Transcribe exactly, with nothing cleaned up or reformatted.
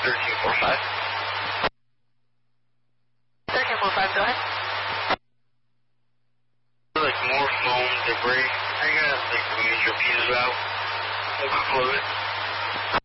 thirteen four five. thirteen four five, go ahead. Like more foam debris. I got like the major pieces out. We'll close it.